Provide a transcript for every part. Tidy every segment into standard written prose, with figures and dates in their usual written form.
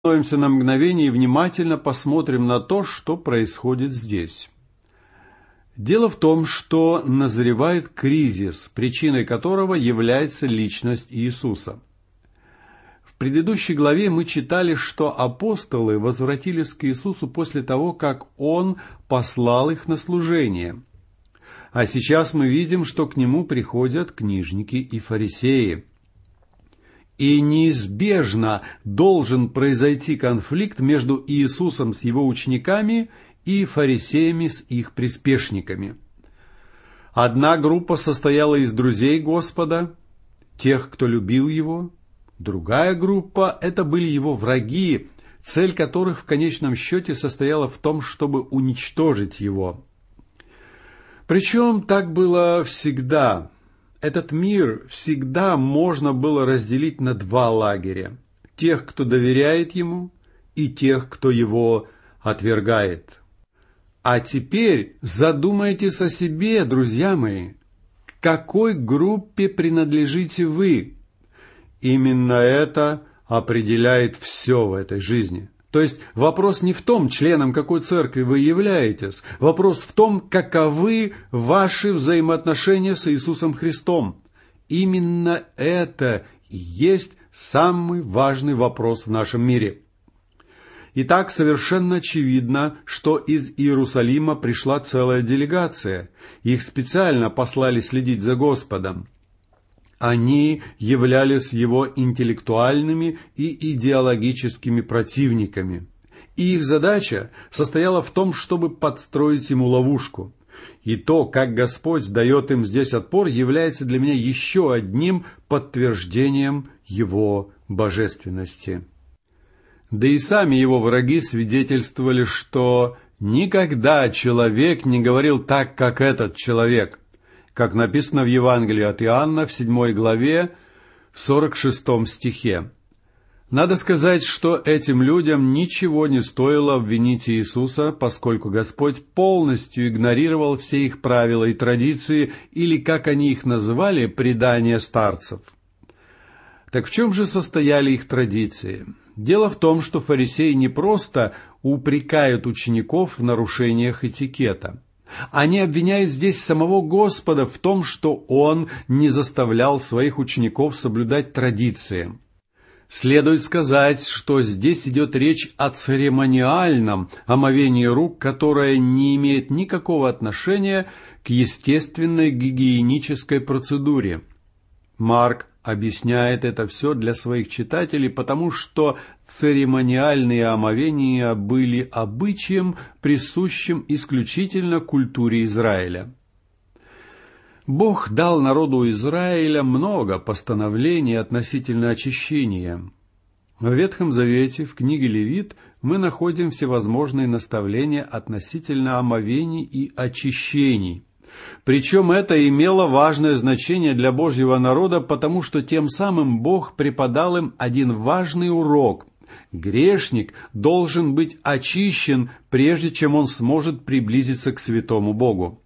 Остановимся на мгновение и внимательно посмотрим на то, что происходит здесь. Дело в том, что назревает кризис, причиной которого является личность Иисуса. В предыдущей главе мы читали, что апостолы возвратились к Иисусу после того, как Он послал их на служение. А сейчас мы видим, что к Нему приходят книжники и фарисеи. И неизбежно должен произойти конфликт между Иисусом с Его учениками и фарисеями с их приспешниками. Одна группа состояла из друзей Господа, тех, кто любил Его. Другая группа – это были Его враги, цель которых в конечном счете состояла в том, чтобы уничтожить Его. Причем так было всегда. Этот мир всегда можно было разделить на два лагеря. Тех, кто доверяет Ему, и тех, кто Его отвергает. А теперь задумайтесь о себе, друзья мои. К какой группе принадлежите вы? Именно это определяет все в этой жизни. То есть вопрос не в том, членом какой церкви вы являетесь. Вопрос в том, каковы ваши взаимоотношения с Иисусом Христом. Именно это и есть самый важный вопрос в нашем мире. Итак, совершенно очевидно, что из Иерусалима пришла целая делегация. Их специально послали следить за Господом. Они являлись Его интеллектуальными и идеологическими противниками. И их задача состояла в том, чтобы подстроить Ему ловушку. И то, как Господь дает им здесь отпор, является для меня еще одним подтверждением Его божественности. Да и сами Его враги свидетельствовали, что никогда человек не говорил так, как этот человек. Как написано в Евангелии от Иоанна в 7 главе, в 46 стихе. Надо сказать, что этим людям ничего не стоило обвинить Иисуса, поскольку Господь полностью игнорировал все их правила и традиции, или, как они их называли, предания старцев. Так в чем же состояли их традиции? Дело в том, что фарисеи не просто упрекают учеников в нарушениях этикета. Они обвиняют здесь самого Господа в том, что Он не заставлял своих учеников соблюдать традиции. Следует сказать, что здесь идет речь о церемониальном омовении рук, которое не имеет никакого отношения к естественной гигиенической процедуре. Марк объясняет это все для своих читателей, потому что церемониальные омовения были обычаем, присущим исключительно культуре Израиля. Бог дал народу Израиля много постановлений относительно очищения. В Ветхом Завете, в книге Левит, мы находим всевозможные наставления относительно омовений и очищений. Причем это имело важное значение для Божьего народа, потому что тем самым Бог преподал им один важный урок. Грешник должен быть очищен, прежде чем он сможет приблизиться к святому Богу.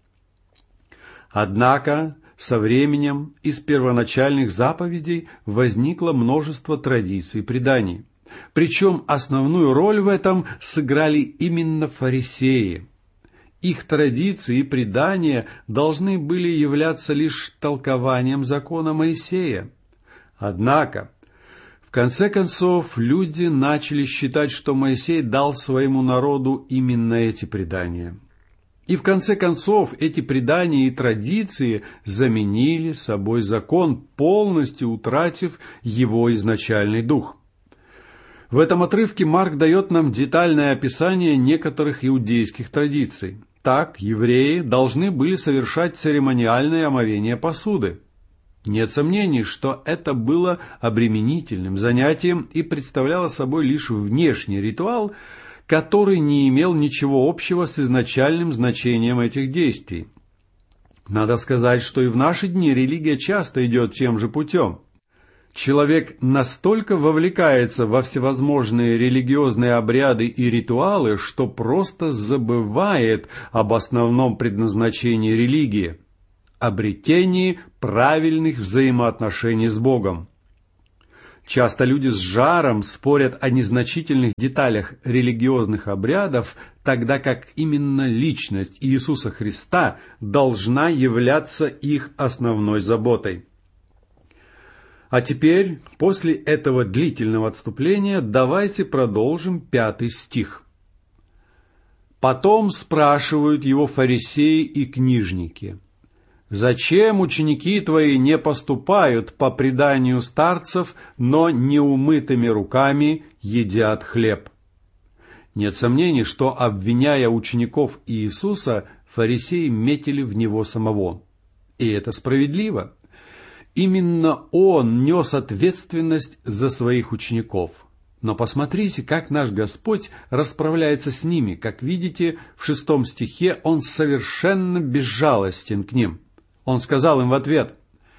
Однако, со временем из первоначальных заповедей возникло множество традиций и преданий. Причем основную роль в этом сыграли именно фарисеи. Их традиции и предания должны были являться лишь толкованием закона Моисея. Однако, в конце концов, люди начали считать, что Моисей дал своему народу именно эти предания. И в конце концов, эти предания и традиции заменили собой закон, полностью утратив его изначальный дух. В этом отрывке Марк дает нам детальное описание некоторых иудейских традиций. Так, евреи должны были совершать церемониальное омовение посуды. Нет сомнений, что это было обременительным занятием и представляло собой лишь внешний ритуал, который не имел ничего общего с изначальным значением этих действий. Надо сказать, что и в наши дни религия часто идет тем же путем. Человек настолько вовлекается во всевозможные религиозные обряды и ритуалы, что просто забывает об основном предназначении религии – обретении правильных взаимоотношений с Богом. Часто люди с жаром спорят о незначительных деталях религиозных обрядов, тогда как именно личность Иисуса Христа должна являться их основной заботой. А теперь, после этого длительного отступления, давайте продолжим 5 стих. «Потом спрашивают его фарисеи и книжники: зачем ученики твои не поступают по преданию старцев, но неумытыми руками едят хлеб?» Нет сомнений, что, обвиняя учеников Иисуса, фарисеи метили в него самого. И это справедливо. Именно он нес ответственность за своих учеников. Но посмотрите, как наш Господь расправляется с ними. Как видите, в 6 стихе он совершенно безжалостен к ним. Он сказал им в ответ: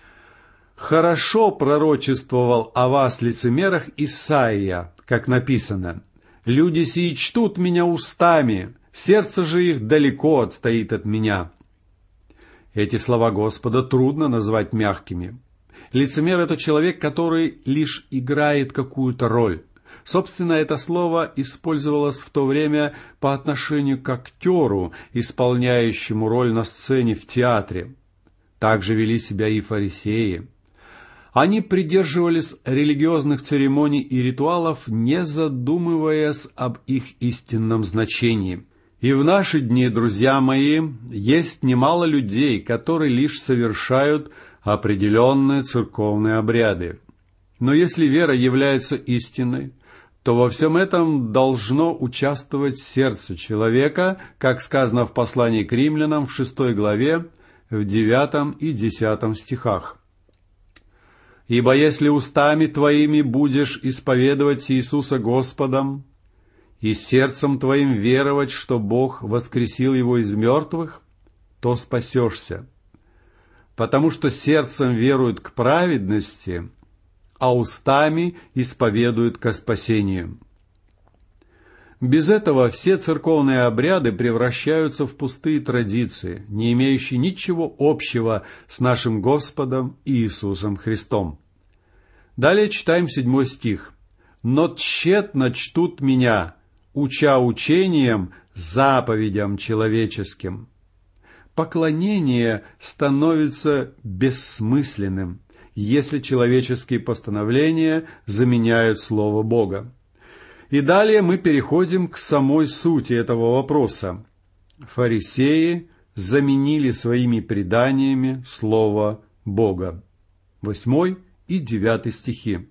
«Хорошо пророчествовал о вас, лицемерах, Исаия, как написано: люди сии чтут меня устами, сердце же их далеко отстоит от меня». Эти слова Господа трудно назвать мягкими. Лицемер – это человек, который лишь играет какую-то роль. Собственно, это слово использовалось в то время по отношению к актеру, исполняющему роль на сцене в театре. Так же вели себя и фарисеи. Они придерживались религиозных церемоний и ритуалов, не задумываясь об их истинном значении. И в наши дни, друзья мои, есть немало людей, которые лишь совершают определенные церковные обряды. Но если вера является истинной, то во всем этом должно участвовать сердце человека, как сказано в послании к римлянам в 6 главе, в 9 и 10 стихах. «Ибо если устами твоими будешь исповедовать Иисуса Господом, и сердцем твоим веровать, что Бог воскресил его из мертвых, то спасешься. Потому что сердцем веруют к праведности, а устами исповедуют ко спасению». Без этого все церковные обряды превращаются в пустые традиции, не имеющие ничего общего с нашим Господом Иисусом Христом. Далее читаем 7 стих. «Но тщетно чтут меня, уча учением, заповедям человеческим». Поклонение становится бессмысленным, если человеческие постановления заменяют Слово Бога. И далее мы переходим к самой сути этого вопроса. Фарисеи заменили своими преданиями Слово Бога. 8 и 9 стихи.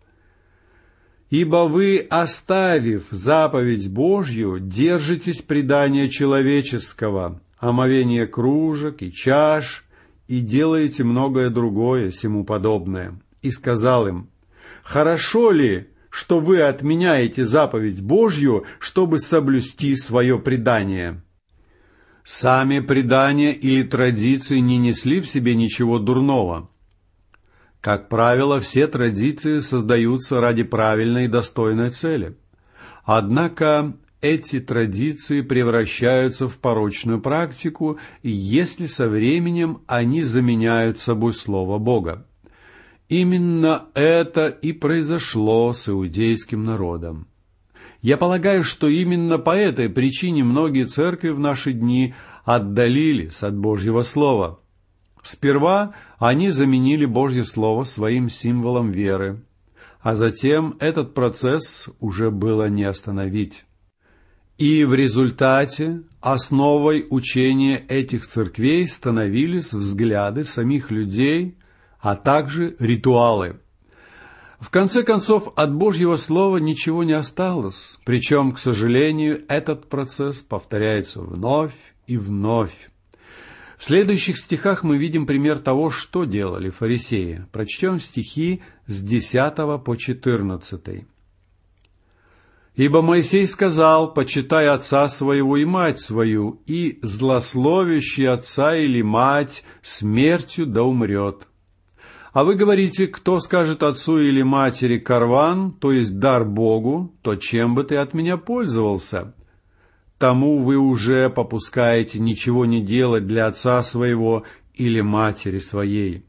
«Ибо вы, оставив заповедь Божью, держитесь предания человеческого, омовения кружек и чаш, и делаете многое другое сему подобное». И сказал им: «Хорошо ли, что вы отменяете заповедь Божью, чтобы соблюсти свое предание?» Сами предания или традиции не несли в себе ничего дурного. Как правило, все традиции создаются ради правильной и достойной цели. Однако эти традиции превращаются в порочную практику, если со временем они заменяют собой Слово Бога. Именно это и произошло с иудейским народом. Я полагаю, что именно по этой причине многие церкви в наши дни отдалились от Божьего Слова. Сперва они заменили Божье Слово своим символом веры, а затем этот процесс уже было не остановить. И в результате основой учения этих церквей становились взгляды самих людей, а также ритуалы. В конце концов, от Божьего Слова ничего не осталось, причем, к сожалению, этот процесс повторяется вновь и вновь. В следующих стихах мы видим пример того, что делали фарисеи. Прочтем стихи с 10 по 14. «Ибо Моисей сказал: почитай отца своего и мать свою, и злословящий отца или мать смертью да умрет. А вы говорите: кто скажет отцу или матери карван, то есть дар Богу, то чем бы ты от меня пользовался? Тому вы уже попускаете ничего не делать для отца своего или матери своей.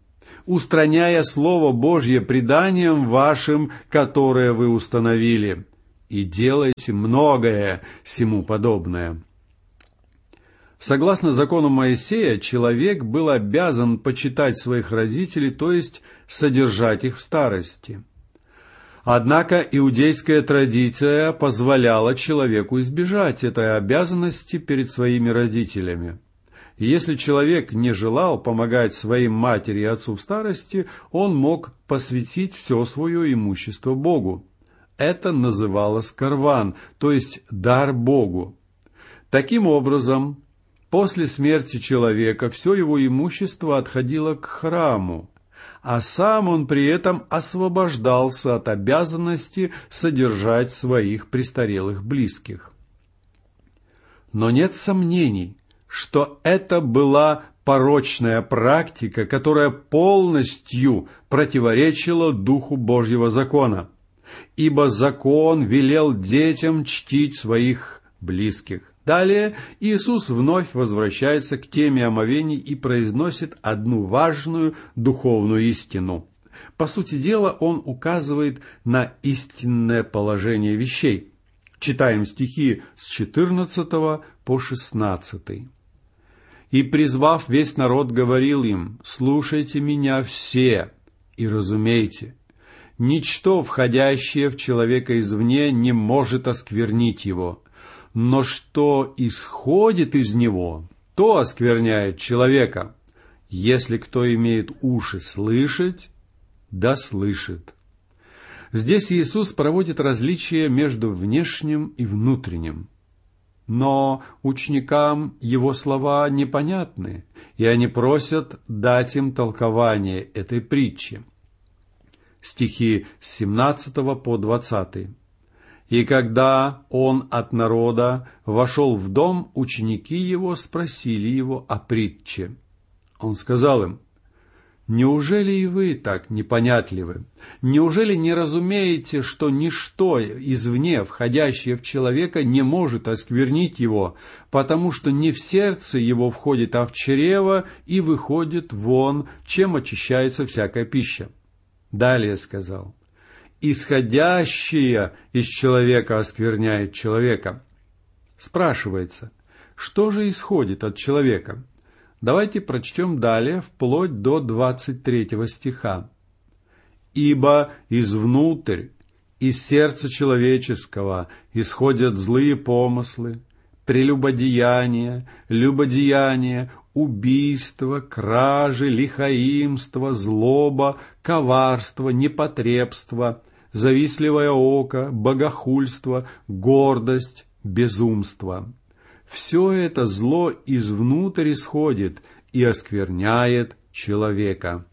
устраняя Слово Божье преданием вашим, которое вы установили, и делайте многое сему подобное». Согласно закону Моисея, человек был обязан почитать своих родителей, то есть содержать их в старости. Однако иудейская традиция позволяла человеку избежать этой обязанности перед своими родителями. И если человек не желал помогать своим матери и отцу в старости, он мог посвятить все свое имущество Богу. Это называлось карван, то есть дар Богу. Таким образом, после смерти человека все его имущество отходило к храму, а сам он при этом освобождался от обязанности содержать своих престарелых близких. Но нет сомнений, что это была порочная практика, которая полностью противоречила духу Божьего закона, ибо закон велел детям чтить своих близких. Далее Иисус вновь возвращается к теме омовений и произносит одну важную духовную истину. По сути дела, он указывает на истинное положение вещей. Читаем стихи с 14 по 16. «И, призвав весь народ, говорил им: слушайте меня все и разумейте, ничто, входящее в человека извне, не может осквернить его. Но что исходит из него, то оскверняет человека. Если кто имеет уши слышать, да слышит». Здесь Иисус проводит различие между внешним и внутренним. Но ученикам его слова непонятны, и они просят дать им толкование этой притчи. Стихи с 17 по 20. «И когда он от народа вошел в дом, ученики его спросили его о притче. Он сказал им: неужели и вы так непонятливы? Неужели не разумеете, что ничто извне, входящее в человека, не может осквернить его, потому что не в сердце его входит, а в чрево, и выходит вон, чем очищается всякая пища? Далее сказал: исходящее из человека оскверняет человека». Спрашивается, что же исходит от человека? Давайте прочтем далее, вплоть до 23 стиха. «Ибо извнутрь, из сердца человеческого исходят злые помыслы, прелюбодеяние, любодеяние, убийство, кражи, лихаимство, злоба, коварство, непотребство, завистливое око, богохульство, гордость, безумство. Все это зло извнутрь исходит и оскверняет человека».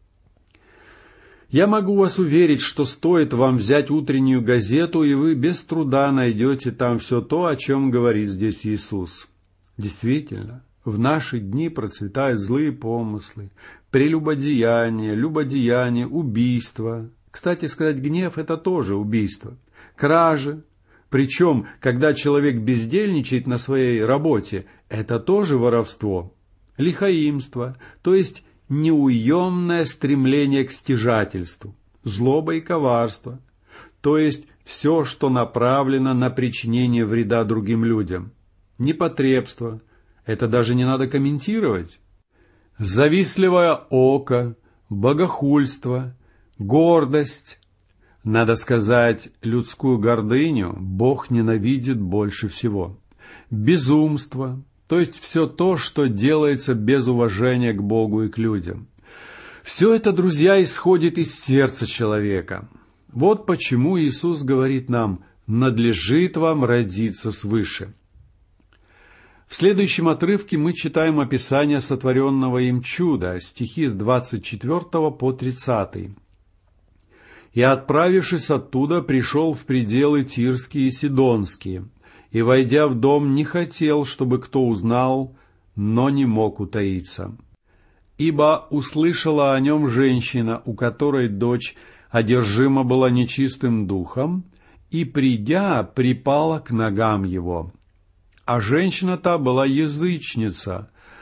Я могу вас уверить, что стоит вам взять утреннюю газету, и вы без труда найдете там все то, о чем говорит здесь Иисус. Действительно, в наши дни процветают злые помыслы, прелюбодеяние, любодеяние, убийство. Кстати сказать, гнев – это тоже убийство. Кражи. Причем, когда человек бездельничает на своей работе, это тоже воровство. Лихаимство, то есть неуемное стремление к стяжательству, злоба и коварство, то есть все, что направлено на причинение вреда другим людям. Непотребство, это даже не надо комментировать. Завистливое око, богохульство, гордость. Надо сказать, людскую гордыню Бог ненавидит больше всего. Безумство, то есть все то, что делается без уважения к Богу и к людям. Все это, друзья, исходит из сердца человека. Вот почему Иисус говорит нам: надлежит вам родиться свыше. В следующем отрывке мы читаем описание сотворенного им чуда, стихи с 24 по 30. «И, отправившись оттуда, пришел в пределы Тирские и Сидонские, и, войдя в дом, не хотел, чтобы кто узнал, но не мог утаиться. Ибо услышала о нем женщина, у которой дочь одержима была нечистым духом, и, придя, припала к ногам его. А женщина та была язычница,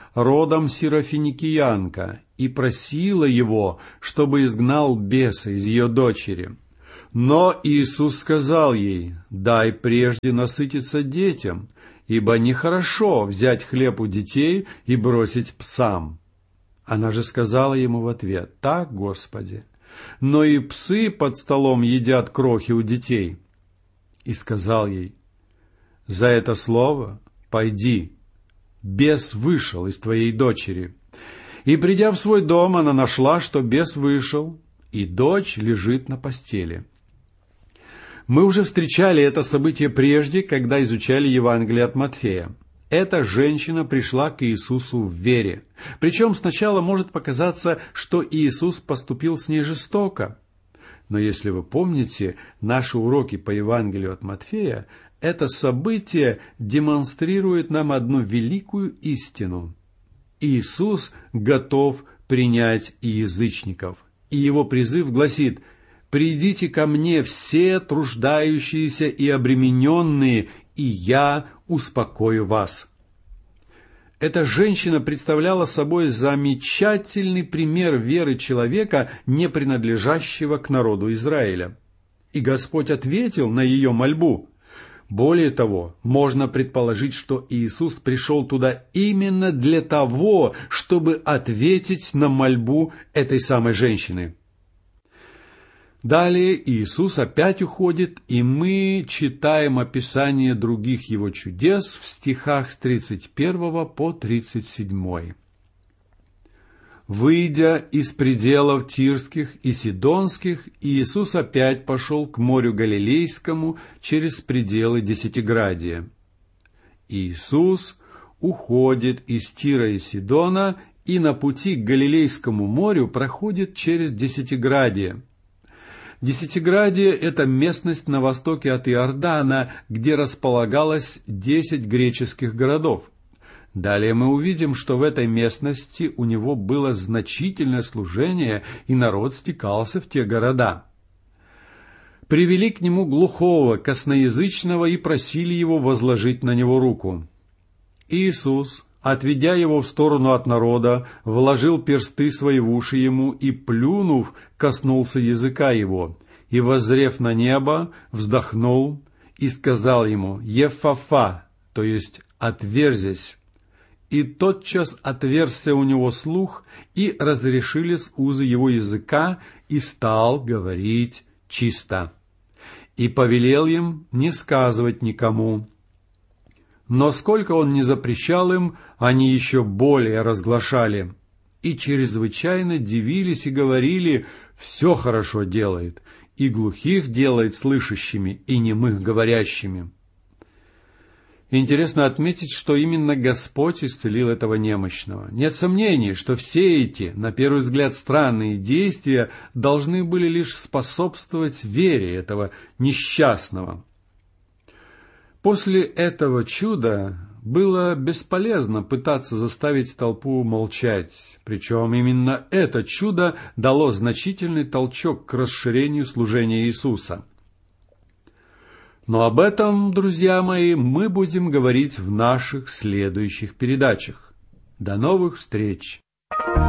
родом сирофиникиянка, и просила его, чтобы изгнал беса из ее дочери. Но Иисус сказал ей: «Дай прежде насытиться детям, ибо нехорошо взять хлеб у детей и бросить псам». Она же сказала ему в ответ: «Так, Господи, но и псы под столом едят крохи у детей». И сказал ей: «За это слово пойди, бес вышел из твоей дочери». И, придя в свой дом, она нашла, что бес вышел, и дочь лежит на постели. Мы уже встречали это событие прежде, когда изучали Евангелие от Матфея. Эта женщина пришла к Иисусу в вере. Причем сначала может показаться, что Иисус поступил с ней жестоко. Но если вы помните наши уроки по Евангелию от Матфея, это событие демонстрирует нам одну великую истину. Иисус готов принять и язычников. И его призыв гласит: «Придите ко мне все труждающиеся и обремененные, и я успокою вас». Эта женщина представляла собой замечательный пример веры человека, не принадлежащего к народу Израиля. И Господь ответил на ее мольбу. Более того, можно предположить, что Иисус пришел туда именно для того, чтобы ответить на мольбу этой самой женщины. Далее Иисус опять уходит, и мы читаем описание других его чудес в стихах с 31 по 37. «Выйдя из пределов Тирских и Сидонских, Иисус опять пошел к морю Галилейскому через пределы Десятиградия. Иисус уходит из Тира и Сидона и на пути к Галилейскому морю проходит через Десятиградие. Десятиградие – это местность на востоке от Иордана, где располагалось 10 греческих городов. Далее мы увидим, что в этой местности у него было значительное служение, и народ стекался в те города. Привели к нему глухого, косноязычного, и просили его возложить на него руку. Иисус, отведя его в сторону от народа, вложил персты свои в уши ему и, плюнув, коснулся языка его, и, воззрев на небо, вздохнул и сказал ему: «Еффафа», то есть «отверзись». И тотчас отверзся у него слух, и разрешились узы его языка, и стал говорить чисто. И повелел им не сказывать никому. Но сколько он не запрещал им, они еще более разглашали. И чрезвычайно дивились и говорили: «Все хорошо делает, и глухих делает слышащими, и немых говорящими». Интересно отметить, что именно Господь исцелил этого немощного. Нет сомнений, что все эти, на первый взгляд, странные действия должны были лишь способствовать вере этого несчастного. После этого чуда было бесполезно пытаться заставить толпу молчать, причем именно это чудо дало значительный толчок к расширению служения Иисуса. Но об этом, друзья мои, мы будем говорить в наших следующих передачах. До новых встреч!